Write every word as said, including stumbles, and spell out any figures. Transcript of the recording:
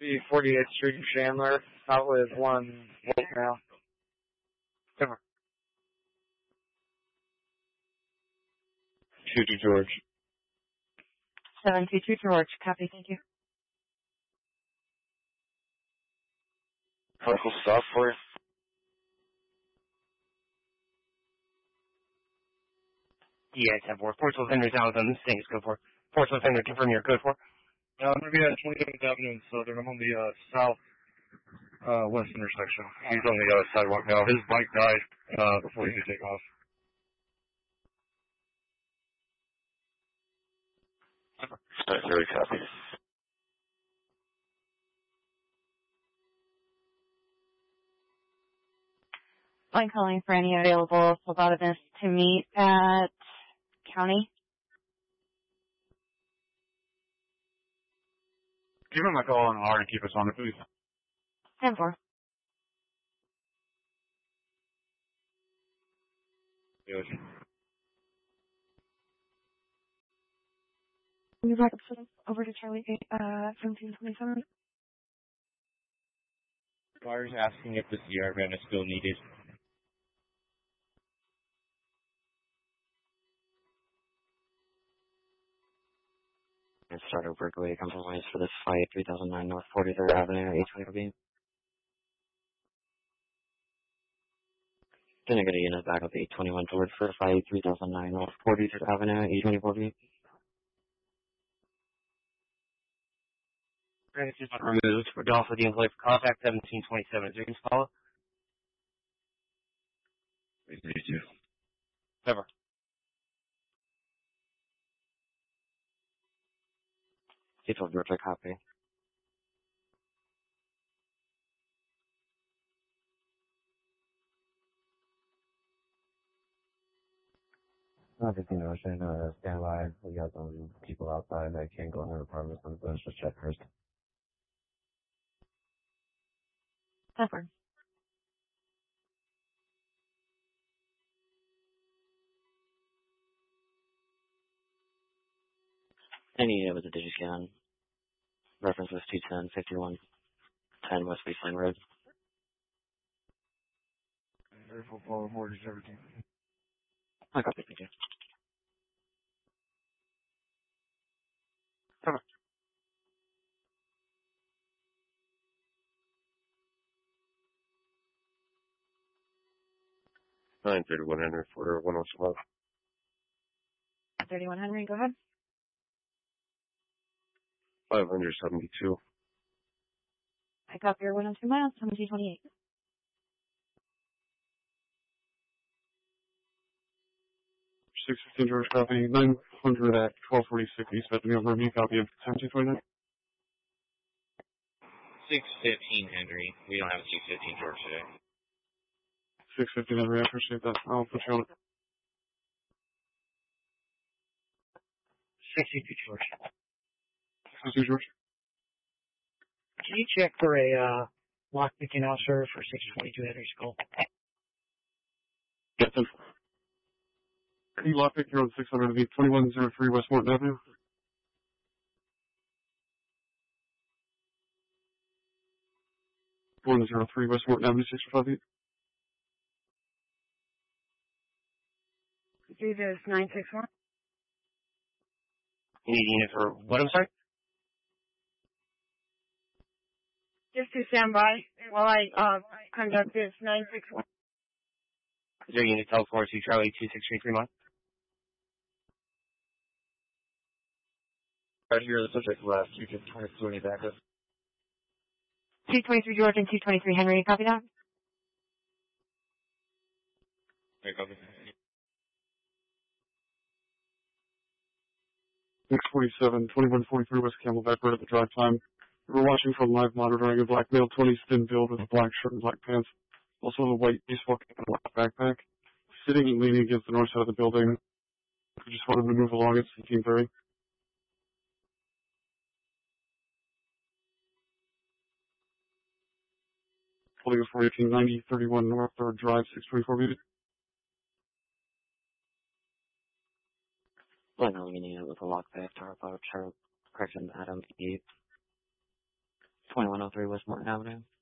B forty-eighth Street, Chandler, out with one Volt now. Over. two to George. seven two two George, copy, thank you. Local stop for you. Yeah, ten four. Portsmouth Henry's out on this thing. Go for Portsmouth Henry, confirm your code for. Uh, I'm going to be at twenty-seventh Avenue and Southern. I'm on the uh, south uh, west intersection. He's on the uh, sidewalk now. His bike died uh, before he could take off. Very copy. I'm calling for any available phlebotomists to meet at County. Give him a call on R and keep us on it, please. ten four. Yes. Move back up over to Charlie uh, seventeen twenty-seven. Buyer's asking if the C R van is still needed. Start over Berkeley, compromise for this flight, three thousand nine North forty-third Avenue, eight twenty-four B. Then I got a unit back up eight twenty-one George for flight, three thousand nine North forty-third Avenue, eight twenty-four B. Granted, just not removed. For Dolph with the employee for contact seventeen twenty-seven. Is there any follow? three thirty-two. Never. eight twelve George, I copy. Uh, fifteen Ocean, uh, stand by. We got some people outside that can't go in their apartments, so let's just check first. Pepper. Any unit with a Digiscan. Reference was two ten fifty-one ten West Baseline Road. Careful, follow mortgage, everything. I copy, thank you. nine thirty-one Henry for one oh twelve. thirty-one Henry, go ahead. five seventy-two. I copy your one oh two miles, seventeen twenty-eight. six fifteen George, copy. nine hundred at twelve forty-six East Bethany over me, copy of seventeen twenty-nine. six fifteen Henry. We don't have a six fifteen George today. six fifteen Henry, I appreciate that. I'll put you on it. sixty-two George. sixty-two George. Can you check for a uh, lock picking officer for six twenty-two Henry School? Yeah, ten. You lockpick here on six hundred of twenty-one oh three West Morton Avenue. one oh three West Morton Avenue, six five eight. Do this nine six one. You need a unit for what, I'm sorry? Just to stand by while I uh, conduct this nine six one. Is there a unit code for two Charlie two six three three months? Right here, the subject last. You can try to do any backup. two twenty-three George and two twenty-three Henry, copy that? There you go. six forty-seven, twenty-one forty-three West Camelback Road at the drive time. We're watching from live monitoring a black male, twenty thin build with a black shirt and black pants. Also with a white baseball cap and a black backpack. Sitting and leaning against the north side of the building. We just wanted to move along at seventeen thirty. Holding us for eighteen ninety, thirty-one North third Drive, six twenty-four B. One unit with a lockback, tower power, chart, correction, Adam, eight. twenty-one oh three West Morton Avenue.